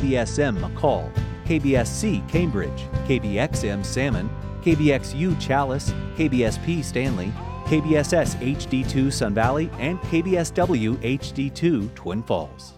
KBSM McCall, KBSC Cambridge, KBXM Salmon, KBXU Chalice, KBSP Stanley, KBSS HD2 Sun Valley, and KBSW HD2 Twin Falls.